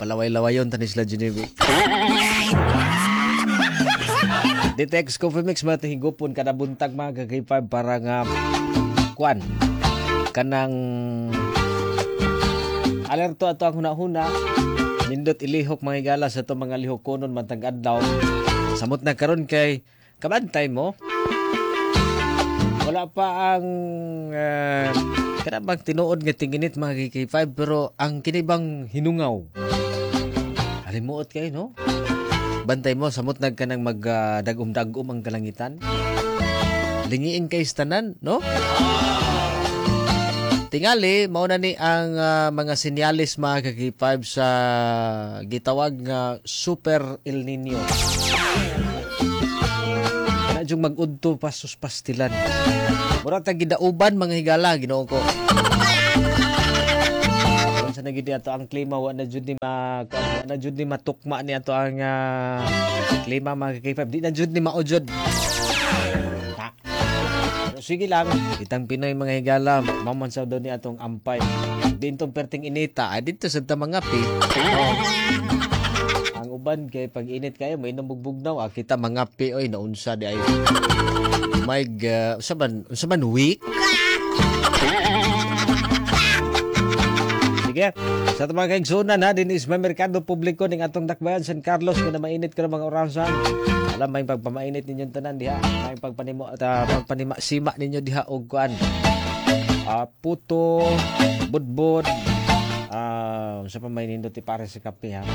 palaway-lawayon tanis la Genevieve. Ditex Coffee Mix matihigupon kada buntag mga kagipay para nga kuan kanang alerto ato ang hunahuna nindot ilihok mga igala sa itong mga lihok kunon mantag adlaw samot na karon kay kabantay mo wala pa ang kanabang tinuod nga tinginit mga kagipay pero ang kinibang hinungaw halimuot kayo no. Bantay mo, samot nag ka nang magdagum-dagum ang kalangitan. Lingiin kay tanan, no? Tingali, mauna ni ang mga sinyalis mga kagipay sa gitawag nga Super El Nino. Nadyong mag-udto pasus pastilan. Murag tagidauban mga higala, ginoo ko. Sa nagidi ato ang klima wa na jud ni matukma ni ato ang klima mga K5 di na jud ni maojod. Pero sige lang itang Pinoy mga higala maman sa daw ni atong ampay dintong perting inita ay dito sa mga pi. Ang uban kay pag init kayo may namugbugnaw kita mga pi oy naunsa di ay. My saban week. Sige. Sa mga kaigsunan ha, din is may merkado publiko ning atong dakbayan San Carlos kung na mainit ka ng mga orasan. Alam, may pagpamainit ninyong tanan diha. May pagpanima-sima ninyo diha og kuan. Puto, budbod, sa pa may nindot pare sa kape ha.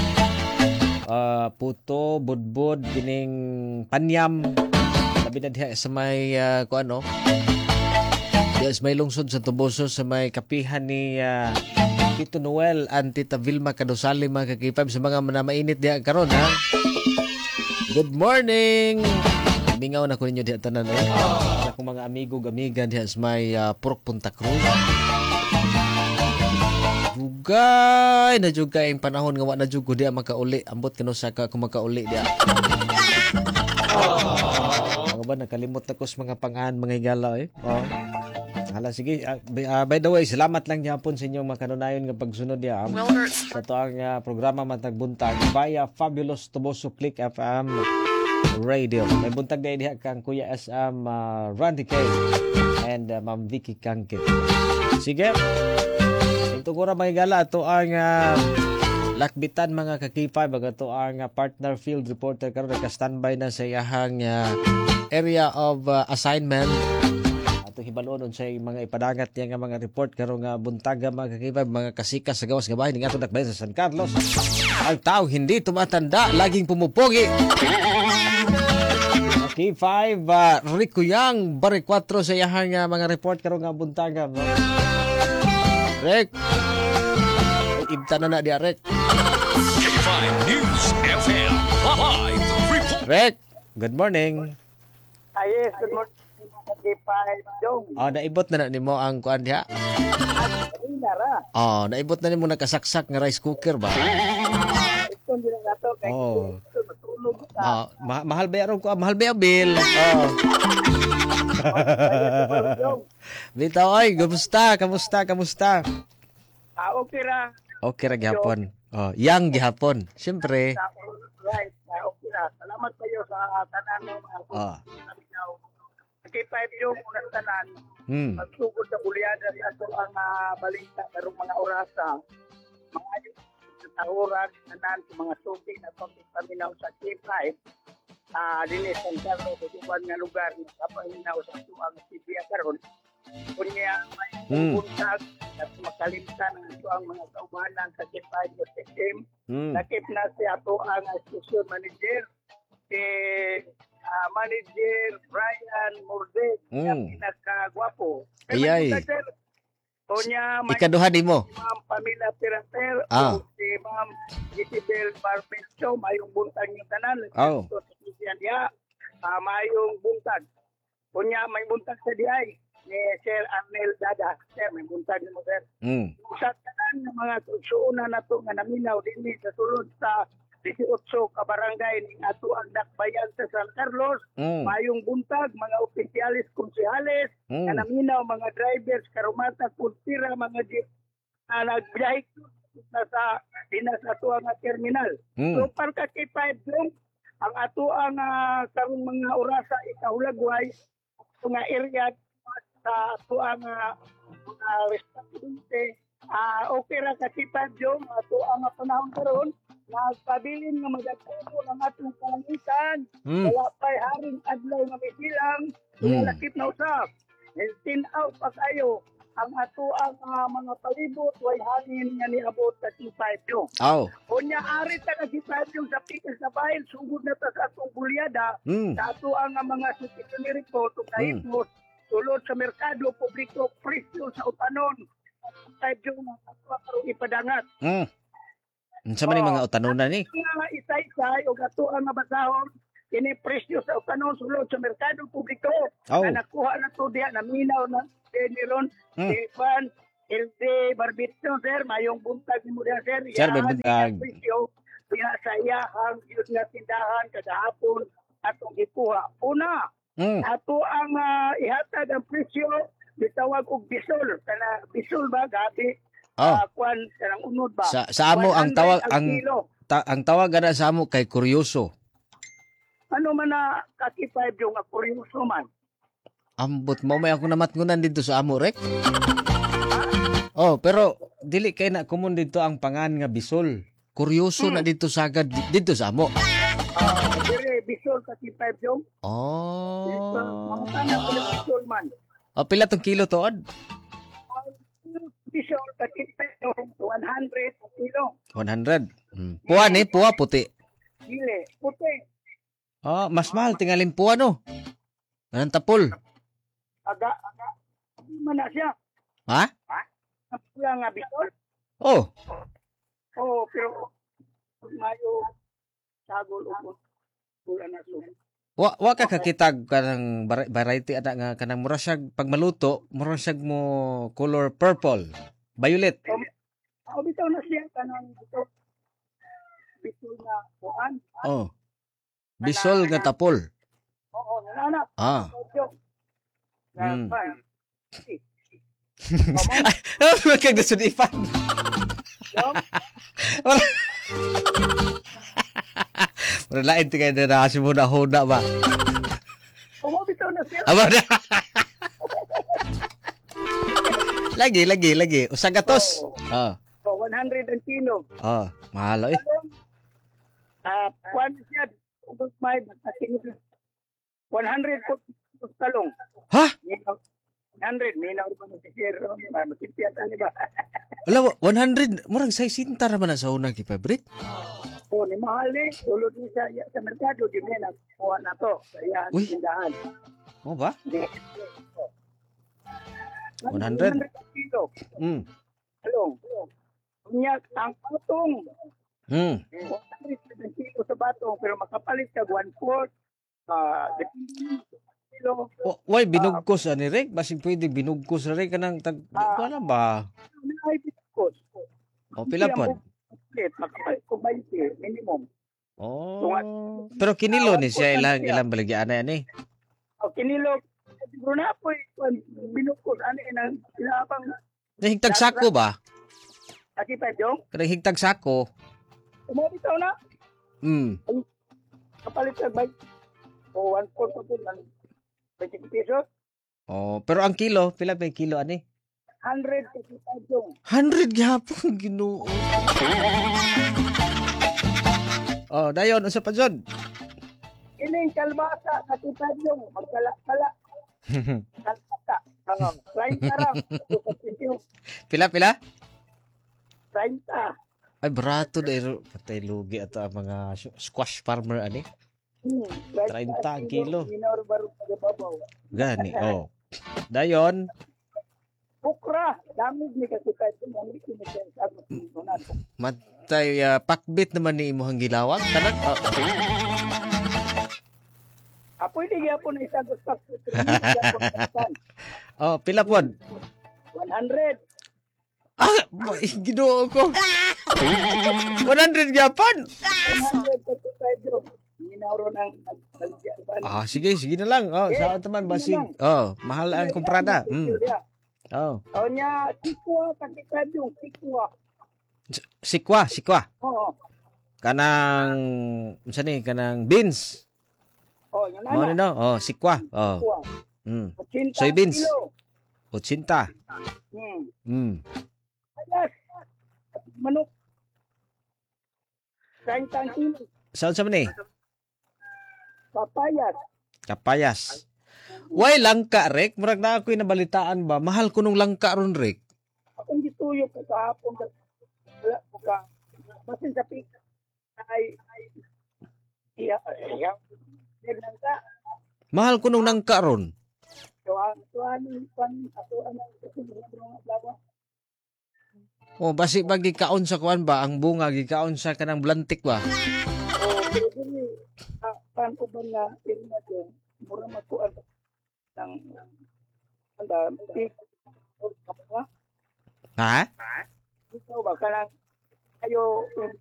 Puto, budbod, kining panyam. Labi na diha sa may kuan no. Yes, may lungsod sa Tuboso sa may kapihan ni Tito Noel and Tita Vilma Kadosali mga kakipab sa mga mainit diha karon ha. Good morning. Mingaw na ko ninyo diha tanan eh. Sa akong mga amigo amiga diha sa may Purok Punta Cruz. Dugay na jugay ang panahon nga wa na jud ko diha makauli. Ambot kano sa ka makauli diha. Mga ba nakalimot na ko sa mga pangan mga higala eh. Hala, sige. By the way, salamat lang yapon sa inyong makanunayon nga pagsunod niya sa ito ang programa Matagbuntag via Fabulous Tuboso Click FM Radio. May buntag na diha kang Kuya SM Randy K and Ma'am Vicky Kangkit. Sige. Ito ko na mga gala. Ito ang lakbitan mga kakipay. Baga ito ang partner field reporter karon naka-standby na sa iyahang area of assignment. Ato hibalonon sa mga ipadagat niya nga mga report karon nga buntaga mga kakibay mga kasikas sa gawas nga bahay ning ato dakbayan sa San Carlos. Ang tao hindi tumatanda, laging pumupogi. Okay, 5 Rico Yang Bari 4 sa iyahang mga report karon nga buntaga. Rek. Ibta na dia Rek. K5 News FM live report. Rek, good morning. Yes, good morning. Naibot na nimo ang kuan diha. Naibot na nimo nakasaksak nga rice cooker ba? Mahal ba aron ko? Mahal ba bill? Bitaw ay, kamusta? Okay ra. Okay ra gihapon. Yang gihapon. Siyempre. Right. Okay ra. Salamat kayo sa tanan ng mga K5 yung unang tanan, magsugod sa bulyada sa ato ang balita karong mga orasa. Mga yung tahuran, tanan sa mga suki na paminaw sa K5. Dinis ang Carlos, uban nga lugar na kapaminaw sa ato ang Sibia karon. Kunya may buntag at makalimtan ang ato ang mga kaubanan sa K5 system. Nakip na si ato ang station manager, Manager Brian Mordek ang pinakagwapo. Ayay. Tonya may ikaduha di mo. Ma'am Pamela Pirater o si Ma'am Isabel Barbelcho mayong buntag yung tanan. So mayong buntag. Tonya may buntag sa diay ni Sir Arnel Dada. Sir, may buntag mo sir. Sa tanan ng mga susunan nato nga naminaw dinhi sa sulod sa 18 ka barangay ning ato ang dakbayan sa San Carlos. Mayong buntag mga opisyalis konsehales nga naminaw mga drivers karumata kultira mga jeep nagbiyahe sa ato ang terminal. So para kay 5 yung ang ato ang karong mga orasa ikahulagway nga area sa ato ang restaurante okay ra kasi 5 yung ato ang panahon karon nagpabilin nga magatubo ng atong kalangitan wala pa'y haring adlaw nga misilang lakip na usap and out pa kayo ang ato ang mga palibot way hangin nga niabot sa T5 yung. Unya ari ta ka T5 yung sa pikas na bahin sugod na ta sa atong bulyada sa ato ang mga citizen report ug kahimos sulod sa merkado publiko presyo sa utanon T5 yung ato karong ipadangat. Unsa man ni mga utanon ni? Nga isa-isa ug ato ang basahon kini presyo sa utanon sulod sa merkado publiko na nakuha na to diha na minaw na Deniron, Stefan, LD, Barbito, sir, mayong buntag mo diha, sir. Sir, may buntag. Kaya sa iyahang yun nga tindahan kada hapon atong ikuha. Una, ato ang ihatag ang presyo bitawag og bisol. Kana bisol ba gabi? Kwan kanang unod ba? Sa amo ang tawag ang tawag ana sa amo kay kuryoso. Ano man na kaki-5 yung kuryoso man? Ambot mo may ako namatngunan dito sa amo rek. Pero dili kay na common dito ang pangan nga bisol. Kuryoso na dito sagad dito sa amo. Dire bisol kasi 5 yung. Mga tanang bisol man. Pila tong kilo tood? Bisol kasi 100 kilo. 100. Puwa ni, puwa puti. Dili, puti. Mas mahal tingalin puwa no. Anong tapol? Aga. Man na siya. Ha? Pula nga bisol. Pero mayo sagol upo. Pula na so. Wa ka kakitag kanang variety ada nga kanang mura siyag pag maluto, mura siyag mo color purple, violet. Bitaw na siya kanang bisol na kuan. Bisol nga tapol. Nana. Kag nasudifan. Wala lain tingay na kasi mo na hoda ba? Bitaw na siya. Lagi. Usang gatos. 100 ang kilo. Mahal eh. Kwan siya. Ubos may 100 po talong. Ha? 100 minaw ba no sir? Makipiyat ani ba? Wala 100 murag 60 ra man sa unang favorite. Ni mahal ni sulod ni sa merkado di na kuha na to. Kaya tindahan. Mo ba? 100 kilo. Talong. Unya ang patong. 100 kilo sa batong pero makapalit ka 1/4 kilo. Why binugkos ani rek? Basig pwede binugkos ra rek kanang tag wala ba? Ay binugkos. Pila pod? Makapalit ko 20 minimum. Pero kinilo ni siya ilang baligyan ani. Kinilo siguro na po binugkos ani nang ilabang. Higtag sako ba? Aki pa yung? Kanang higtag sako. Bitaw na. Kapalit ka ba? 1/4 po ng 20 pesos. Pero ang kilo, pila ba yung kilo ani? 100 kasi yung. 100 gyapon Ginoo. Dayon unsa pa jud? Ining kalbasa kasi yung magkala-kala. Kalbasa. 30 ra. Pila? 30. Ay barato dahil patay lugi ato ang mga squash farmer ani. 30 ang kilo. Gani, dayon. Bukra, damig ni kasi kahit matay pakbit naman ni imong gilawang tanan. Pwede gyapon na isang stock. Pila pod? 100. Ginoo ko. 100 gyapon. 100 sige na lang. Saan taman basig. Mahal ang kumprada. Nya, tikwa kasi yung tikwa. Sikwa. Oo. Kanang unsa ni kanang beans. Oh, yan Mao ni na. no? Oh, sikwa. Oh. Kuha. Mm. 80 Soybeans. kilo. 80. Hmm. Ayas. Manok. 30 kilo. Saan sa man ni? Papayas. Kapayas. Why langka, Rek? Murag na ako'y nabalitaan ba? Mahal ko nung langka ron, Rek. Akong gituyo ko kahapon. Wala ko ka. Basin sa pika. Iya. Yan lang ka. Mahal ko nung langka ron. Oh, basi ba gikaon sa kuan ba? Ang bunga gikaon sa kanang blantik ba? Pan ko ba nga pirma dyan, mura magkuhan ng Ha? ikaw ba kanang kayo